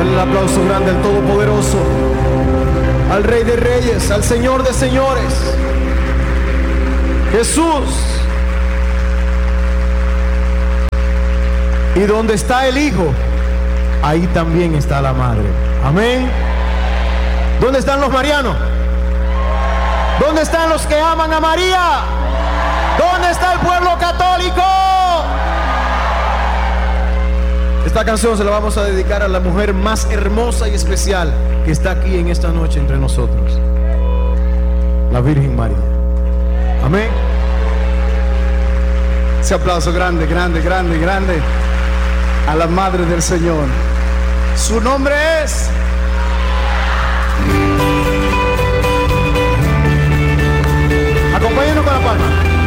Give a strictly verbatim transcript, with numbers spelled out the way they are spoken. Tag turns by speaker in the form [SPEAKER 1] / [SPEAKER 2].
[SPEAKER 1] Dale el aplauso grande al Todopoderoso, al Rey de Reyes, al Señor de Señores, Jesús. Y donde está el Hijo, ahí también está la Madre. Amén. ¿Dónde están los marianos? ¿Dónde están los que aman a María? ¿Dónde está el pueblo católico? Esta canción se la vamos a dedicar a la mujer más hermosa y especial que está aquí en esta noche entre nosotros, la Virgen María. Amén.
[SPEAKER 2] Ese aplauso grande, grande, grande, grande a la Madre del Señor. Su nombre es